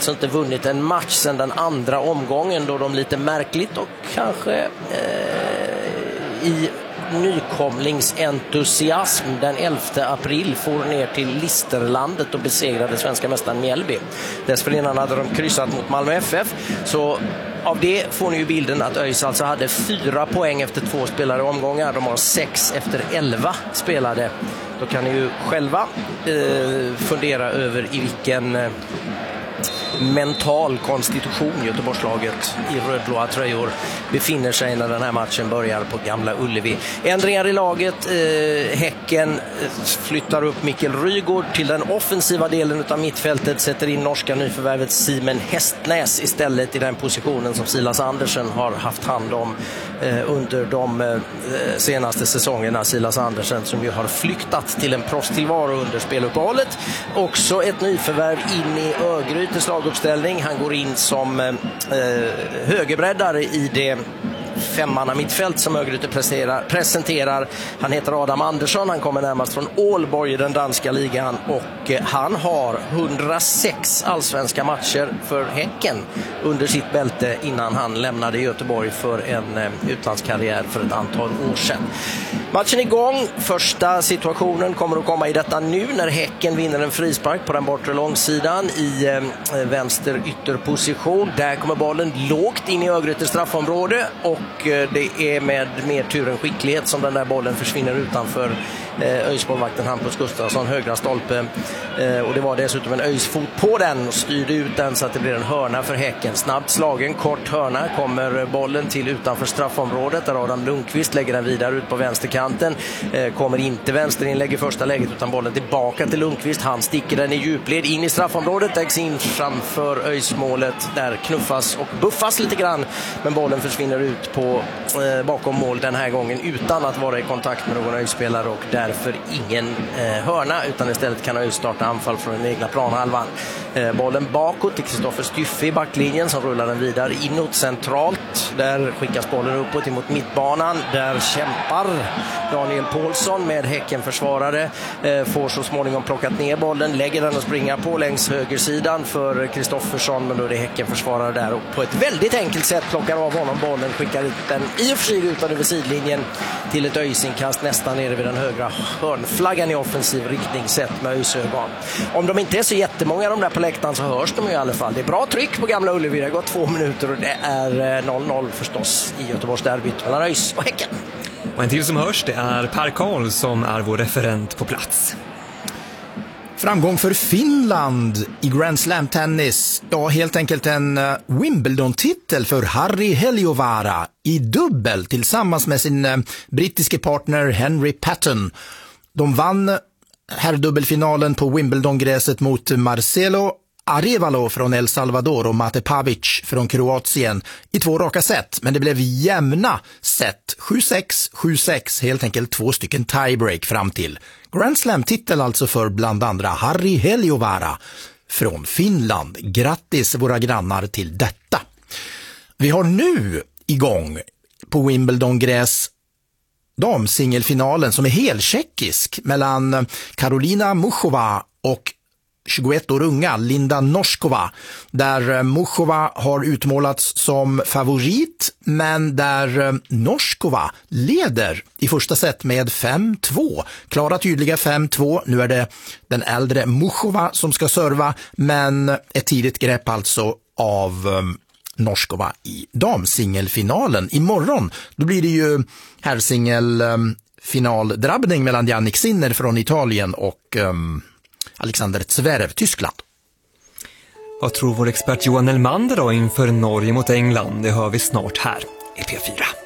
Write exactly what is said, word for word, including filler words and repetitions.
alltså inte vunnit en match sedan den andra omgången, då de lite märkligt och kanske eh, i nykomlingsentusiasm den elfte april får ner till Listerlandet och besegrade svenska mästaren Mjällby. Dessförinnan hade de kryssat mot Malmö F F, så av det får ni ju bilden att ÖIS alltså hade fyra poäng efter två spelade omgångar. De har sex efter elva spelade. Då kan ni ju själva eh, fundera över i vilken eh, mental konstitution Göteborgslaget i rödblåa tröjor befinner sig när den här matchen börjar på Gamla Ullevi. Ändringar i laget. Eh, häcken flyttar upp Mikkel Rygård till den offensiva delen av mittfältet, sätter in norska nyförvärvet Simen Hästnäs istället i den positionen som Silas Andersen har haft hand om eh, under de eh, senaste säsongerna. Silas Andersen som ju har flyktat till en proffstillvaro under speluppehållet. Också ett nyförvärv in i Örgrytes laguppställning. Han går in som eh, högerbreddare i det femmanna mittfält som Örgryte presenterar. Han heter Adam Andersson, han kommer närmast från Ålborg i den danska ligan och eh, han har hundrasex allsvenska matcher för Häcken under sitt bälte innan han lämnade Göteborg för en eh, utlandskarriär för ett antal år sedan. Matchen är igång. Första situationen kommer att komma i detta nu när Häcken vinner en frispark på den bortre långsidan i eh, vänster ytterposition. Där kommer bollen lågt in i Örgrytes straffområde och eh, det är med mer tur än skicklighet som den där bollen försvinner utanför eh, ÖIS-målvakten Hampus Gustafsson, högra stolpe. Eh, och det var dessutom en ÖIS-fot på den och styrde ut den så att det blir en hörna för Häcken. Snabbt slagen, kort hörna, kommer bollen till utanför straffområdet där Adam Lundqvist lägger den vidare ut på vänsterkanten. Eh, kommer inte vänsterinlägg i första läget utan bollen tillbaka till Lundqvist. Han sticker den i djupled in i straffområdet, läggs in framför ÖIS-målet. Där knuffas och buffas lite grann, men bollen försvinner ut på eh, bakom mål den här gången utan att vara i kontakt med någon ÖIS-spelare och därför ingen eh, hörna, utan istället kan ÖIS starta anfall från den egna planhalvan. Eh, bollen bakåt till Kristoffer Styffe i backlinjen som rullar den vidare inåt centralt. Där skickas bollen uppåt mot mittbanan. Där kämpar Daniel Paulsson med Häckenförsvarare, eh, får så småningom plockat ner bollen, lägger den och springer på längs högersidan för Kristoffersson, men då är det Häckenförsvarare där och på ett väldigt enkelt sätt plockar av honom bollen, skickar ut den i och för sig utan över sidlinjen till ett ÖIS-inkast nästan nere vid den högra hörnflaggan i offensiv riktning sett med ÖIS-ögon. Om de inte är så jättemånga de där på läktaren så hörs de i alla fall. Det är bra tryck på Gamla Ullevi, det har gått två minuter och det är noll noll förstås i Göteborgs derbyt mellan ÖIS och Häcken. Och en till som hörs, det är Per Karl som är vår referent på plats. Framgång för Finland i Grand Slam tennis. Ja, helt enkelt en uh, Wimbledon-titel för Harri Heliövaara i dubbel tillsammans med sin uh, brittiske partner Henry Patton. De vann herrdubbelfinalen på Wimbledon-gräset mot Marcelo Arevalo från El Salvador och Mate Pavic från Kroatien i två raka set, men det blev jämna set, sju sex, sju sex, helt enkelt två stycken tiebreak fram till Grand Slam-titel alltså för bland andra Harri Heliövaara från Finland. Grattis våra grannar till detta. Vi har nu igång på Wimbledon-gräs damsingelfinalen som är heltjeckisk mellan Karolina Muchova och tjugoett år unga Linda Noskova, där Muchova har utmålats som favorit, men där Noskova leder i första set med fem två. Klara tydliga fem två. Nu är det den äldre Muchova som ska serva, men ett tidigt grepp alltså av um, Noskova i damsingelfinalen. Imorgon då blir det ju herrsingelfinaldrabbning um, mellan Jannik Sinner från Italien och um, Alexander Zverev, Tyskland. Vad tror vår expert Johan Elmander då inför Norge mot England? Det hör vi snart här i P fyra.